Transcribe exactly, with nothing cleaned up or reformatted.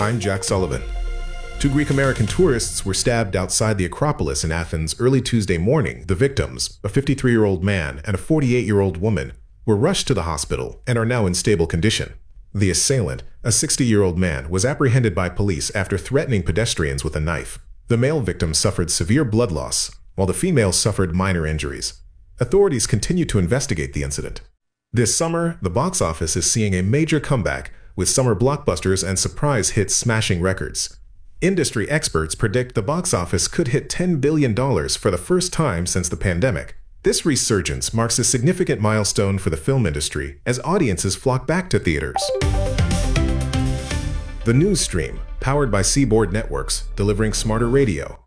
I'm Jack Sullivan. Two Greek-American tourists were stabbed outside the Acropolis in Athens early Tuesday morning. The victims, a fifty-three-year-old man and a forty-eight-year-old woman, were rushed to the hospital and are now in stable condition. The assailant, a sixty-year-old man, was apprehended by police after threatening pedestrians with a knife. The male victim suffered severe blood loss, while the female suffered minor injuries. Authorities continue to investigate the incident. This summer, the box office is seeing a major comeback, with summer blockbusters and surprise hits smashing records. Industry experts predict the box office could hit ten billion dollars for the first time since the pandemic. This resurgence marks a significant milestone for the film industry as audiences flock back to theaters. The News Stream, powered by Seaboard Networks, delivering smarter radio.